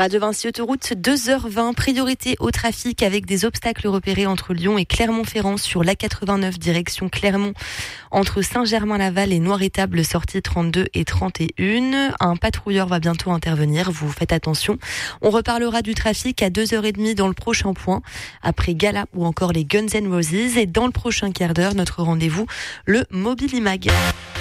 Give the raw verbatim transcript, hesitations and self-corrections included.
Radio Vinci Autoroute, deux heures vingt, priorité au trafic avec des obstacles repérés entre Lyon et Clermont-Ferrand sur l'A quatre-vingt-neuf direction Clermont, entre Saint-Germain-Laval et Noir-Étable, sortie trente-deux et trente et un. Un patrouilleur va bientôt intervenir, vous faites attention. On reparlera du trafic à deux heures trente dans le prochain point, après Gala ou encore les Guns N' Roses. Et dans le prochain quart d'heure, notre rendez-vous, le Mobilimag.